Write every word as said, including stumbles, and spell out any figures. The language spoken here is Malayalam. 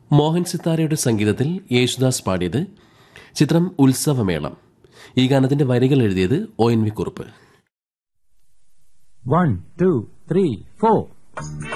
മോഹൻ സിത്താരയുടെ സംഗീതത്തിൽ യേശുദാസ് പാടിയത്. ചിത്രം ഉത്സവമേളം. ഈ ഗാനത്തിന്റെ വരികൾ എഴുതിയത് O N V Kurup. One, two, three, four.